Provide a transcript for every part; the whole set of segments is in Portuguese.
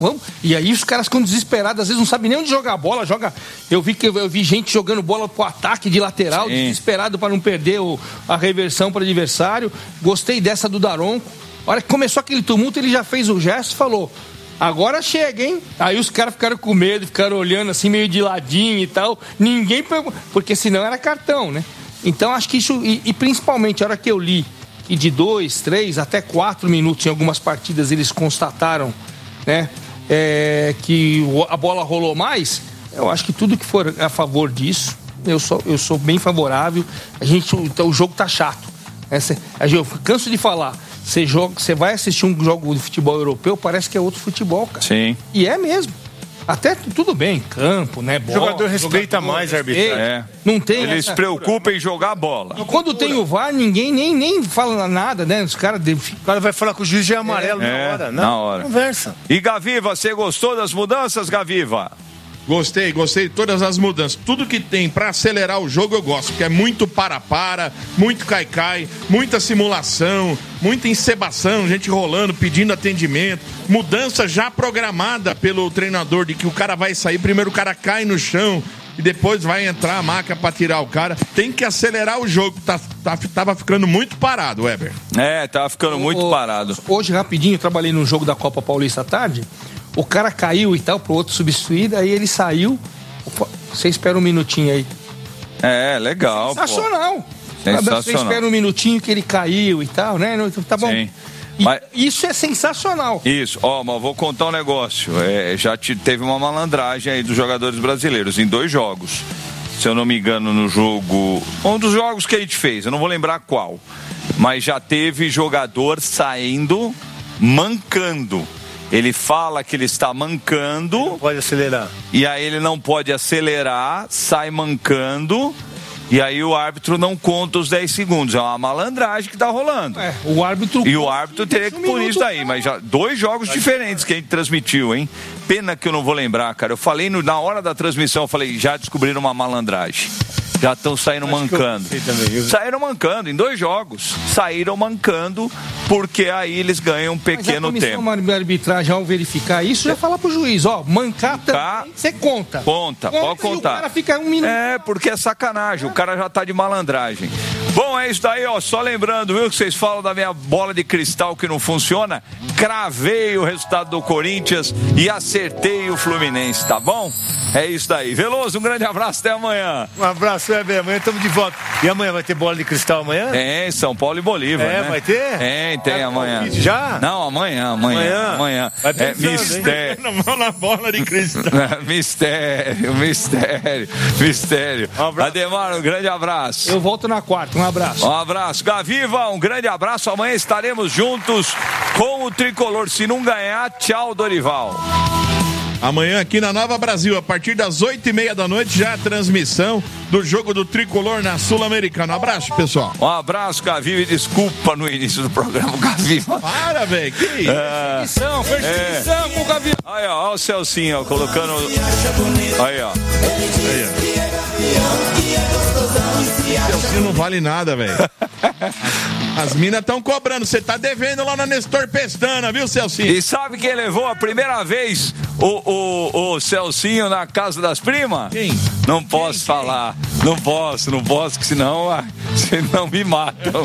E aí os caras ficam desesperados, às vezes não sabem nem onde jogar a bola. Eu vi gente jogando bola pro ataque de lateral, desesperado para não perder a reversão para o adversário. Gostei dessa do Daronco. A hora que começou aquele tumulto, ele já fez o gesto e falou: agora chega, hein? Aí os caras ficaram com medo, ficaram olhando assim meio de ladinho e tal. Ninguém pegou, porque senão era cartão, né? Então acho que isso, e principalmente a hora que eu li que de 2, 3 até 4 minutos em algumas partidas eles constataram, né, que a bola rolou mais, eu acho que tudo que for a favor disso, eu sou bem favorável. O jogo tá chato. Eu canso de falar. Você vai assistir um jogo de futebol europeu, parece que é outro futebol, cara. Sim. E é mesmo. Até tudo bem, campo, né? Bola, o jogador respeita mais a arbitragem. Não tem. Eles se preocupam em jogar a bola. Quando tem o VAR, ninguém nem fala nada, né? Os caras. O cara vai falar com o juiz de amarelo na hora, né? Na hora. Conversa. E Gaviva, você gostou das mudanças, Gaviva? Gostei de todas as mudanças. Tudo que tem pra acelerar o jogo eu gosto, porque é muito para, muito cai-cai, muita simulação, muita encebação, gente rolando, pedindo atendimento, mudança já programada pelo treinador de que o cara vai sair, primeiro o cara cai no chão e depois vai entrar a maca pra tirar o cara. Tem que acelerar o jogo, tava ficando muito parado, Weber. Tava ficando muito parado. Hoje, rapidinho, eu trabalhei num jogo da Copa Paulista à tarde. O cara caiu e tal, pro outro substituir, aí ele saiu. Você espera um minutinho aí. Legal. Sensacional. Sensacional. Você espera um minutinho que ele caiu e tal, né? Tá bom. Sim. Mas... Isso é sensacional. Isso, mas vou contar um negócio. Já teve uma malandragem aí dos jogadores brasileiros em 2 jogos. Se eu não me engano, no jogo... Um dos jogos que a gente fez, eu não vou lembrar qual. Mas já teve jogador saindo, mancando. Ele fala que ele está mancando. Ele não pode acelerar. E aí ele não pode acelerar, sai mancando. E aí o árbitro não conta os 10 segundos. É uma malandragem que está rolando. O árbitro... E o árbitro teria que punir isso daí. Mas já 2 jogos diferentes que a gente transmitiu, hein? Pena que eu não vou lembrar, cara. Eu falei na hora da transmissão, eu falei, já descobriram uma malandragem. Já estão saindo mancando. Saíram mancando em 2 jogos. Saíram mancando porque aí eles ganham um pequeno tempo. Mas a comissão de arbitragem, ao verificar isso, já fala pro juiz, mancar também, você conta. Conta, pode contar. E o cara fica 1 minuto. Porque é sacanagem. O cara já tá de malandragem. Bom, é isso daí, só lembrando, viu, que vocês falam da minha bola de cristal que não funciona. Cravei o resultado do Corinthians e acertei o Fluminense, tá bom? É isso daí. Veloso, um grande abraço, até amanhã. Um abraço, Weber. Amanhã estamos de volta. E amanhã vai ter bola de cristal amanhã? São Paulo e Bolívar, né? Vai ter? Tem amanhã. Já? Não, amanhã. Vai pensando, mistério. Mão na bola de cristal. Mistério. Ademar, um grande abraço. Eu volto na quarta, um abraço. Um abraço. Gaviva, um grande abraço. Amanhã estaremos juntos com o Tricolor. Se não ganhar, tchau, Dorival. Amanhã aqui na Nova Brasil, a partir das 8h30 da noite, já a transmissão do jogo do Tricolor na Sul-Americana. Um abraço, pessoal. Um abraço, Gaviva, e desculpa no início do programa, Gaviva. Para, velho, que isso? Perseguição com o Gaviva. Aí, ó o Celcinho, colocando... Aí, ó. Celcinho não vale nada, velho. As minas estão cobrando. Você tá devendo lá na Nestor Pestana, viu, Celcinho? E sabe quem levou a primeira vez o Celcinho na casa das primas? Quem? Não posso falar. Não posso, que senão me matam.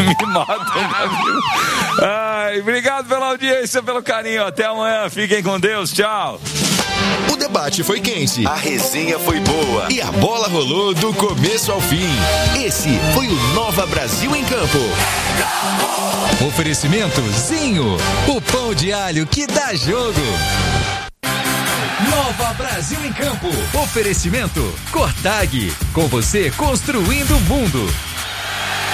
Ai, obrigado pela audiência, pelo carinho. Até amanhã. Fiquem com Deus. Tchau. O debate foi quente, a resenha foi boa e a bola rolou do começo ao fim. Esse foi o Nova Brasil em Campo. Oferecimento Zinho, o pão de alho que dá jogo. Nova Brasil em Campo. Oferecimento Cortag, com você construindo o mundo.